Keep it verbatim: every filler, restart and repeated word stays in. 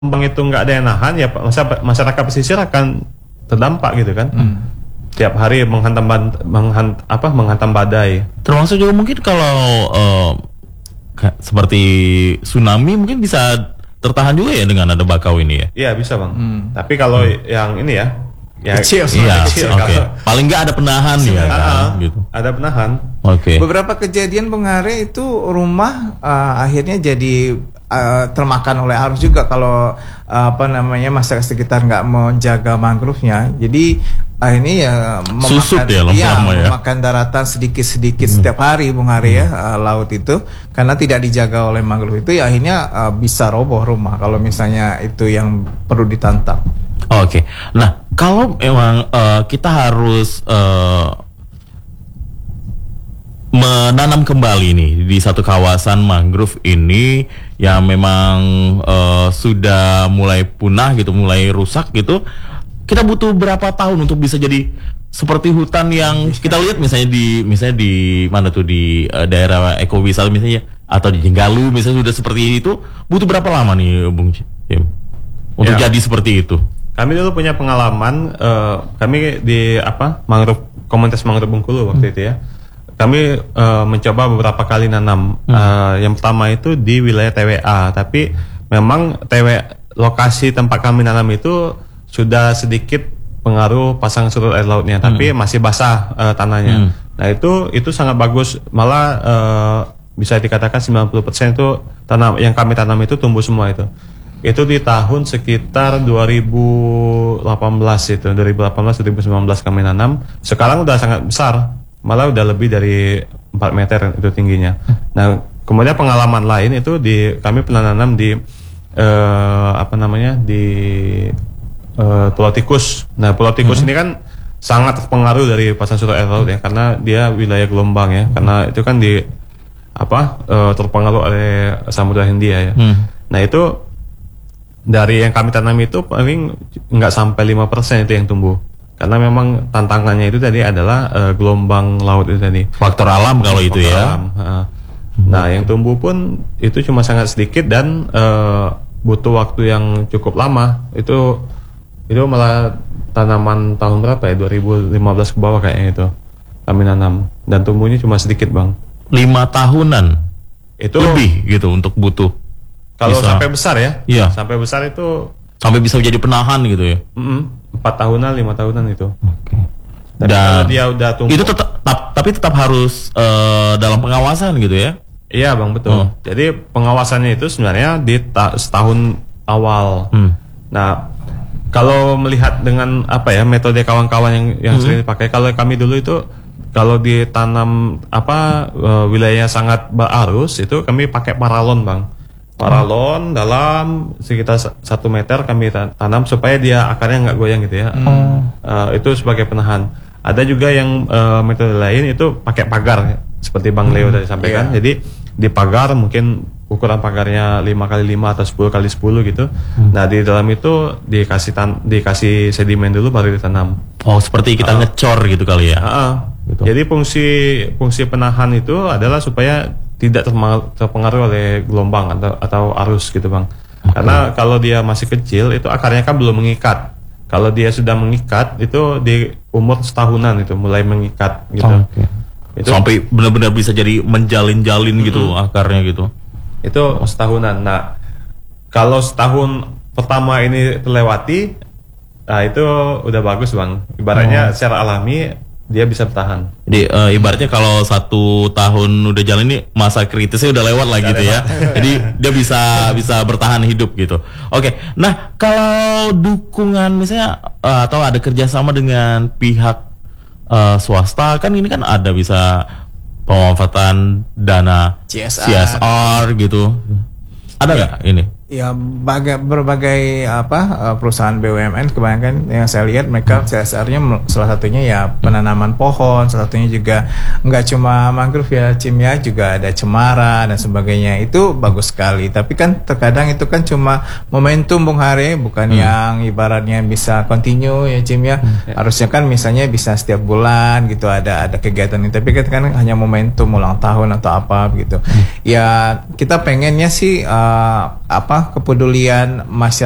Bang itu nggak ada yang nahan, ya masa masyarakat pesisir akan terdampak gitu kan. Hmm. Tiap hari menghantam menghant, apa menghantam badai. Termasuk juga mungkin kalau uh, seperti tsunami mungkin bisa tertahan juga ya dengan ada bakau ini ya. Iya bisa bang. Hmm. Tapi kalau hmm. yang ini ya, ya kecil, iya, kecil. Okay. Paling nggak ada penahan ya. Kan? Gitu. Ada penahan. Oke. Okay. Beberapa kejadian Bung Hari itu rumah uh, akhirnya jadi Uh, termakan oleh arus juga kalau uh, apa namanya masyarakat sekitar nggak menjaga mangrove-nya. Jadi akhirnya ya memakan, ya, ya, ya memakan daratan sedikit-sedikit hmm. setiap hari Bung Hari ya uh, laut itu karena tidak dijaga oleh mangrove itu ya akhirnya uh, bisa roboh rumah kalau misalnya itu yang perlu ditantang. Oke. Okay. Nah, kalau memang uh, kita harus uh, menanam kembali nih di satu kawasan mangrove ini yang memang uh, sudah mulai punah gitu, mulai rusak gitu, kita butuh berapa tahun untuk bisa jadi seperti hutan yang kita lihat misalnya di misalnya di mana tuh di uh, daerah ekowisata misalnya atau di Jenggalu misalnya sudah seperti itu, butuh berapa lama nih Bung Jim untuk ya. Jadi seperti itu? Kami dulu punya pengalaman, uh, kami di apa mangrove komunitas mangrove Bengkulu waktu hmm. itu ya. Kami uh, mencoba beberapa kali nanam. Hmm. Uh, yang pertama itu di wilayah T W A, tapi memang T W lokasi tempat kami nanam itu sudah sedikit pengaruh pasang surut air lautnya, hmm. tapi masih basah uh, tanahnya. Hmm. Nah itu itu sangat bagus, malah uh, bisa dikatakan sembilan puluh persen itu tanam yang kami tanam itu tumbuh semua itu. Itu di tahun sekitar dua ribu delapan belas itu, dua ribu delapan belas dua ribu sembilan belas kami nanam. Sekarang udah sangat besar. Malah udah lebih dari empat meter itu tingginya. Nah, kemudian pengalaman lain itu di kami pernah nanam di uh, apa namanya di uh, Pulau Tikus. Nah, Pulau Tikus hmm. ini kan sangat terpengaruh dari pasang surut air laut ya, karena dia wilayah gelombang ya, karena itu kan di apa uh, terpengaruh oleh Samudra Hindia ya. Hmm. Nah, itu dari yang kami tanam itu paling nggak sampai lima persen itu yang tumbuh. Karena memang tantangannya itu tadi adalah uh, gelombang laut itu tadi. Faktor alam kalau faktor itu ya. Alam. Uh, nah, yang tumbuh pun itu cuma sangat sedikit dan uh, butuh waktu yang cukup lama. Itu itu malah tanaman tahun berapa ya? dua ribu lima belas ke bawah kayaknya itu kami nanam dan tumbuhnya cuma sedikit bang. Lima tahunan. Itu lebih gitu untuk butuh. Kalau sampai besar ya? Iya. Sampai besar itu. Sampai bisa jadi penahan gitu ya? Mm-mm. Empat tahunan, lima tahunan itu. Oke. Okay. Dan dia udah tumbuh. Itu tetap, tapi tetap harus uh, dalam pengawasan gitu ya? Iya bang, betul. Oh. Jadi pengawasannya itu sebenarnya di ta- setahun awal. Hmm. Nah, kalau melihat dengan apa ya metode kawan-kawan yang yang hmm. sering dipakai, kalau kami dulu itu kalau ditanam apa uh, wilayah sangat berarus itu kami pakai paralon bang. Paralon dalam sekitar satu meter kami tanam supaya dia akarnya nggak goyang gitu ya. Hmm. Uh, itu sebagai penahan. Ada juga yang uh, metode lain itu pakai pagar seperti Bang Leo tadi sampaikan. Yeah. Jadi di pagar mungkin ukuran pagarnya lima kali lima atau sepuluh kali sepuluh gitu. Hmm. Nah di dalam itu dikasih tan- dikasih sedimen dulu baru ditanam. Oh seperti kita uh, ngecor gitu kali ya. Uh, gitu. Jadi fungsi fungsi penahan itu adalah supaya tidak terpengaruh oleh gelombang atau atau arus gitu bang. Okay. Karena kalau dia masih kecil itu akarnya kan belum mengikat. Kalau dia sudah mengikat itu di umur setahunan itu mulai mengikat gitu. Okay. Itu sampai benar-benar bisa jadi menjalin-jalin mm-hmm. gitu akarnya gitu. Itu setahunan. Nah kalau setahun pertama ini terlewati, nah itu udah bagus bang. Ibaratnya oh. secara alami dia bisa bertahan. Jadi uh, ibaratnya kalau satu tahun udah jalan ini masa kritisnya udah lewat lah udah gitu lewat. Ya. Jadi dia bisa bisa bertahan hidup gitu. Oke. Nah kalau dukungan misalnya uh, atau ada kerjasama dengan pihak uh, swasta kan ini kan ada bisa pemanfaatan dana C S R, C S R gitu. Ada nggak ya. Ini? Ya baga- berbagai apa perusahaan B U M N kebanyakan yang saya lihat mereka C S R-nya salah satunya ya penanaman pohon, salah satunya juga nggak cuma mangrove ya, Cim ya, juga ada cemara dan sebagainya. Itu bagus sekali. Tapi kan terkadang itu kan cuma momentum Bung Hari, bukan hmm. yang ibaratnya bisa continue ya Cim ya. Hmm. Harusnya kan misalnya bisa setiap bulan gitu ada ada kegiatan ini. Tapi kan hanya momentum ulang tahun atau apa gitu. Hmm. Ya kita pengennya sih uh, apa kepedulian masyarakat